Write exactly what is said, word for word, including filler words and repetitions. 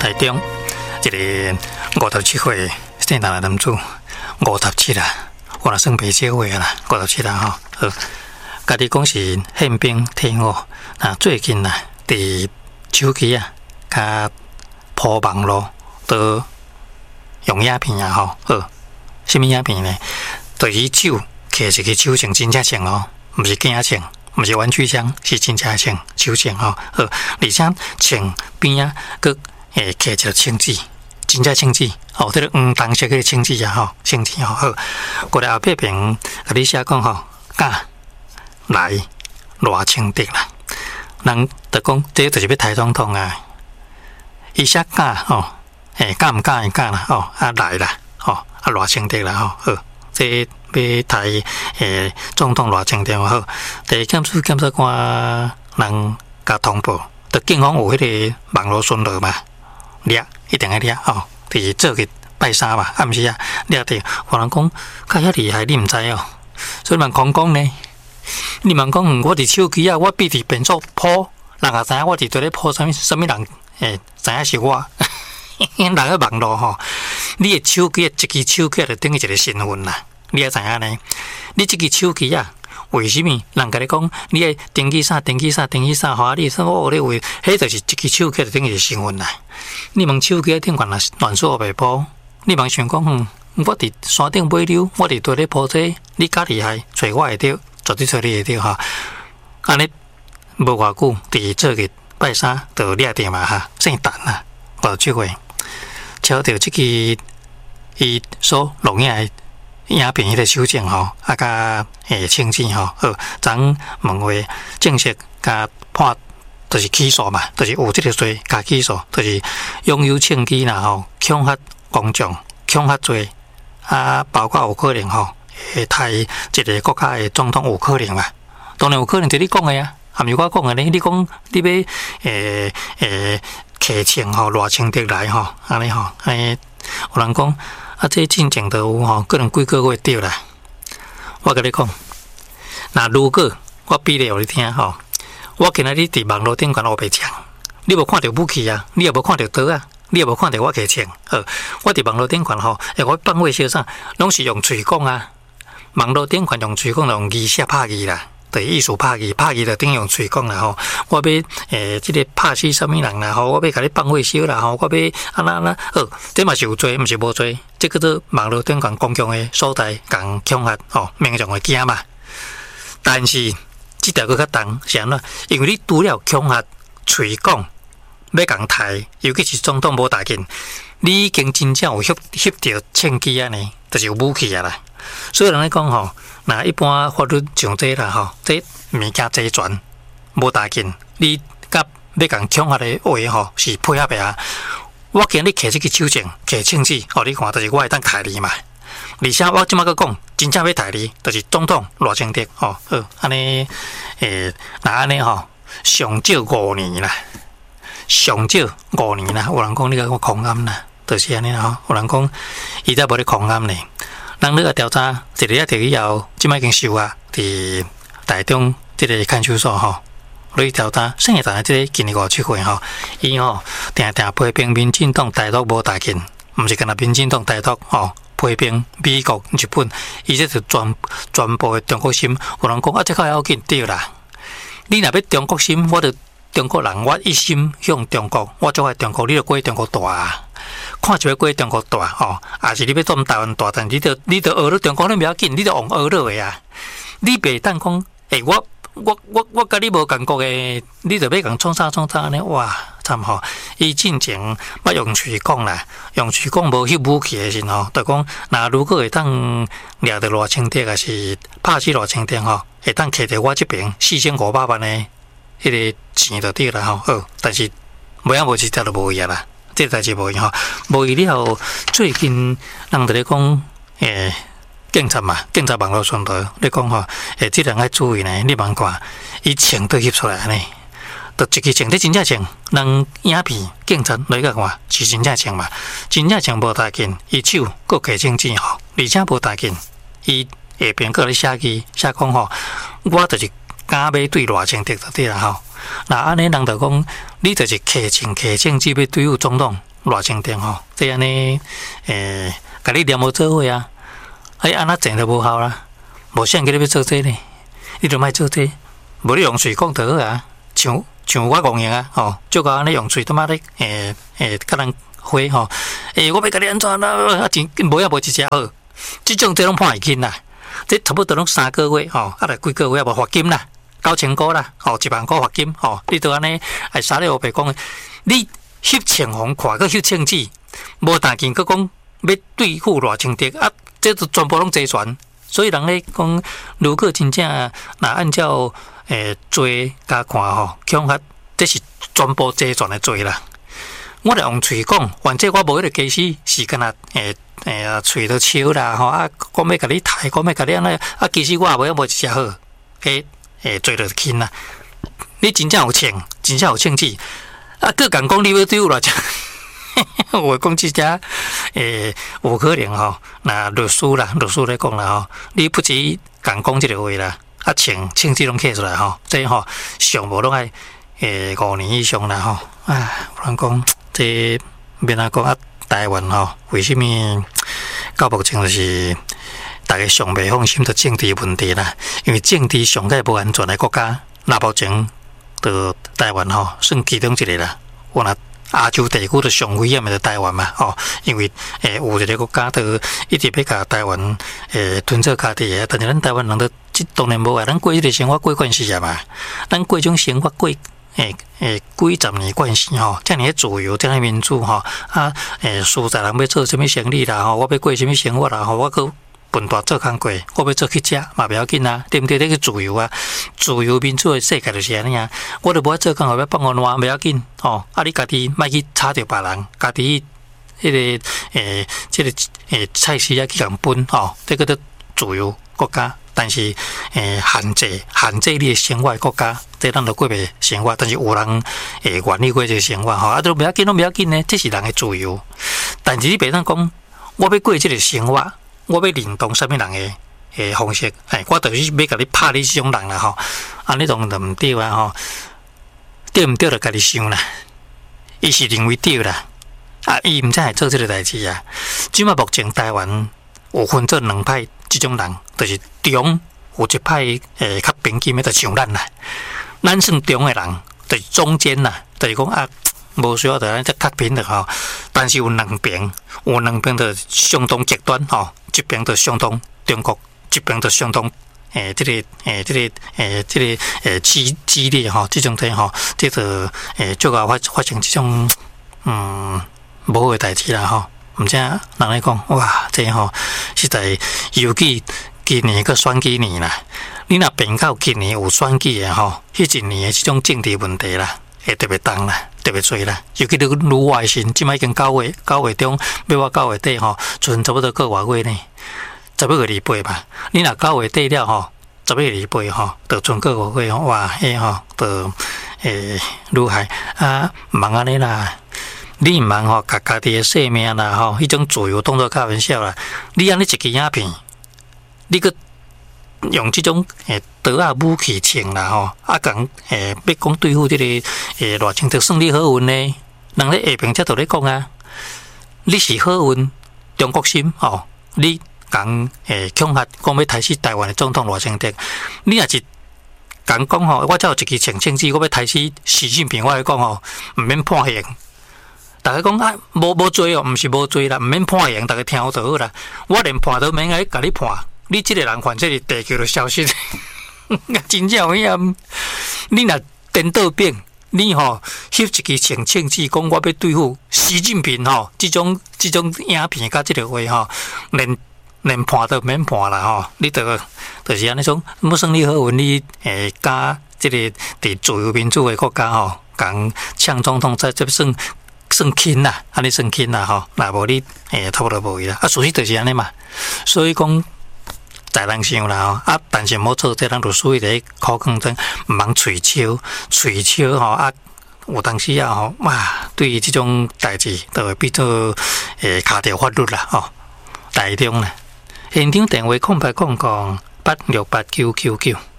台中一个五十七岁姓陈的男子，五十七啦，我若算袂少岁啦，五十七啦吼。好，家己讲是宪兵退伍，啊，最近呐，伫手机啊，甲破网络都用鸦片啊吼。好，什么鸦片呢？就是手摕一个手枪，真正枪哦，毋是假枪。毋是玩具枪，是真正枪手枪吼，好，而且枪边啊，佮诶摕一个枪支，真正枪支，哦，这个黄铜色个枪支啊，吼，枪支吼，好，过来后壁边，甲你写讲吼，敢来偌清德啦，人就讲，这就是要台总统啊，伊写敢吼，诶，敢毋敢会敢啦，哦，啊来啦，哦，啊偌清德啦，吼，好，这。要台诶总统偌清德好，第一检察检察官人甲通报，就警方有迄个网络巡逻嘛，掠一定要掠哦，伫做个拜三嘛，暗时啊掠着，有人讲较遐厉害，你毋知哦，所以问空讲呢，你问讲我伫手机啊，我闭伫变做破，人也知影我伫对咧破啥物啥物人诶，知影是我，人个网络吼，你诶手机一支手机就等于一个身份啦。你也知影呢？你这个手机啊，为什么人甲你讲，你爱登记啥、登记啥、登记啥？吼，你说我咧为，迄就是一个手机就等于身份啦。你问手机顶悬若乱说袂报，你问想讲，嗯，我伫山顶买溜，我伫对咧铺这，你较厉害，找我会着，绝对找你会着哈。安尼无偌久，伫做个拜三就掠着嘛哈，姓陈啊，五七岁，瞧着这个伊所录影的。鸦片迄个手证吼，啊甲诶枪支吼，好，昨问话正式甲判，就是起诉嘛，就是有即个罪甲起诉，就是拥有枪支啦吼，恐吓公众、恐吓罪，啊，包括有可能吼，会杀一个国家诶总统有可能嘛？当然有可能，就你讲诶啊，啊毋是我讲诶咧，你讲你要诶诶摕枪吼，偌清德来吼，安尼吼，诶，有人讲。啊，这进程都有吼，可能几个月对啦。我甲你讲，那如果我比例互你听吼，我今仔日伫网络顶悬学白枪，你无看到武器啊，你也无看到刀啊，你也无看到我摕枪，好，我伫网络顶悬吼，诶，我放话小啥，拢是用嘴讲啊。网络顶悬用嘴讲，用字写拍字啦。就是艺术拍字，拍字就顶用嘴讲啦吼。我要诶，即、这个拍死什么人啦吼？我要甲你放火烧啦吼！我要啊那那，好，这嘛是有罪，毋是无罪。这叫做网络顶悬公共诶所在，共恐吓吼，民众会惊嘛。但是即条佫较重，是安怎？因为你除了恐吓、嘴讲，要共杀，尤其是总统无大劲，你已经真正有翕翕到枪支啊呢，就是有武器啊啦。所以人咧讲吼，那一般法律像这啦吼，这物件齐全，无大劲，你甲要共恐吓的话吼是配合的啊。我今日摕这个手证，摕枪支，哦，你看，就是我会当杀你嘛。而且我即马佫讲，真正要杀你，就是总统偌清德吼，好，安尼诶，那安尼吼，上少五年啦，上少五年啦。有人讲你个狂暗啦，就是安尼吼。有人讲伊才无咧狂暗呢。人咧个调查，一日啊，调以后，即摆已经收啊，伫台中即个看守所吼，去调查，剩下即个今年五七岁吼，伊吼定定批评民进党台独无大劲，毋是干那民进党台独吼，批评美国、日本，伊这是全全部的中国心。有人讲啊，这较要紧对啦，你若要中国心，我着中国人，我一心向中国，我就爱中国，你着过中国大啊。看就要过中国大吼，也是你要做台湾大，但你着你着学了中国你不要紧，你着用学了的啊。你袂当讲，诶、欸，我我我我甲你无共国的，你着要共创啥创啥呢？哇，惨吼！伊进前捌用嘴讲啦，用嘴讲无翕武器的时吼，就讲那如果会当掠着偌清德，还是拍死偌清德吼，会当摕着我这边四千五百万的迄个钱就对啦吼。好，但是无影无一条就无伊啦。这代志无用吼，无伊了。最近人伫咧讲，诶，警察嘛，警察网络上头咧讲吼，诶，这人爱注意呢。你望看，伊枪都翕出来呢，就一支枪，你真正枪，人影片警察来个看是真正枪嘛，真正枪无大劲，伊手佫摕枪支吼，而且无大劲，伊下边佫咧写字写讲吼，我就是敢要对偌清德就对啦吼。那安尼人就讲，你就是摕枪摕枪支要对付总统， 热情点吼，这样呢，诶，甲你念无做伙啊，哎，安那整都无效啦，无想叫你要做这呢，你就莫做这，无你用嘴讲就好啊，像像我讲样啊，吼，就讲安尼用嘴他妈的，诶诶，甲人回吼，诶，我要甲你安怎啦，啊，真无也无一只好，即种这拢判会轻啦，这差不多拢三个月吼，啊来几个月也无罚金啦。九千块啦，吼一万块罚金，吼你都安尼，哎，啥咧？我白讲，你翕青红看，佮翕青紫，无但见佮讲要对付偌清德啊，这都全部拢坐船。所以人咧讲，如果真正若按照诶罪加看吼，恐吓这是全部坐船的罪啦。我来用喙讲，反正我无迄个技师，是干那诶诶喙都笑啦，吼啊，讲要甲你抬，讲要甲你安尼，啊，其实我也无无一只好，诶。诶，做着轻啦！你真正有请，真正有请去啊！各讲讲你要对我来讲，我讲这只诶，有可能吼，那律师啦，律师来讲啦吼，你不止讲讲这个话啦，啊，请请这拢刻出来吼，这吼上无拢爱诶五年以上啦吼，啊，有人讲这免啊讲啊，台湾吼，为什么到目前就是？大家上袂放心的政治问题啦，因为政治上个无安全的国家，那目前的台湾吼算其中一个啦。我那亚洲地区的上危险的台湾嘛，吼，因为诶有一个国家都一直要甲台湾诶吞做家己的，但是咱台湾人都即当然无啊，咱过迄个生活过惯势啊嘛，咱过种生活过诶诶几十年惯势吼，遮尔自由，遮尔民主吼，啊诶，所在人要做啥物生意啦，吼，我要过啥物生活啦，吼，我去。笨蛋做工过，我要做去食嘛，不要紧啊，对不对？这个自由啊，自由民主的世界就是安尼啊。我都无要做工，我要放我烂，不要紧哦。啊，你家己莫去吵着别人，家己迄、那个诶，即、欸这个诶菜市啊去共分哦。这个都自由国家，但是诶限制限制你的生活的国家，这咱都过袂生活。但是有人诶愿意过这个生活吼，啊都不要紧，都不要紧呢，这是人的自由。但是你别当讲，我要过这个生活。我要认同什么人的诶方式？哎，我就是要甲你拍你这种人啦吼，安尼当然唔对啊吼，对唔对就家己想啦。伊是认为对啦，啊，伊唔知系做这个代志啊。即马目前台湾有分做两派，即种人就是中有一派诶较平均的，就像咱啦。咱算中的人，就是中间啦，就是讲啊。无需要的，咱较平的吼，但是有两边，有两边的相当极端吼，一边的相当中国，一边的相当诶，这个诶，这个诶，这个诶激激烈吼，这种体吼，这个诶，最后发发生这种嗯无好的代志啦吼，毋知人来讲哇，这吼实在尤其今年个选举年啦，你若变到今年有选举的吼，迄一年的这种政治问题啦。会特别重啦，特别多啦。尤其你愈外时，即摆已经九月，九月中要我九月底吼，剩差不多个外月呢，十一个礼拜吧。你若九月底了吼，十一个礼拜吼，就剩个外月吼，哇，迄吼，就诶愈害啊，毋茫安尼啦。你毋茫吼，家家己诶性命啦吼，迄种自由当作开玩笑啦。你安尼一支影片，你个。用这种诶刀啊武器枪啦吼，啊讲诶要讲对付这个诶偌清德算你好运呢？人咧下边则都咧讲啊，你是好运中国心吼，你讲诶恐吓讲要抬死台湾的总统偌清德，你若是讲讲吼，我才有一支枪枪子，我要抬死习近平，我来讲吼，毋免判刑。大家讲啊，无无罪哦，毋是无罪啦，毋免判刑，大家听好就好啦。我连判都免爱甲你判。你这个人反正是地球的消息，真正有影。你若颠倒变，你吼翕一支枪枪子，讲我要对付习近平吼，这种这种影片甲这个话吼，连连判都免判啦吼。你得就是安尼种，要算你好运，你诶加这个伫自由民主的国家吼，讲呛总统在这算算轻啦，安尼算轻啦吼。若无你诶差不多无伊啦，啊，事实就是安尼嘛。所以讲。在人想啦吼，啊，但是莫做这人就属于咧苦空中，毋茫吹笑，吹笑吼啊，有当时啊吼，哇，对于这种代志，都会变做诶，卡条法律啦吼，台中啦，现场电话空白空空八六八九九九。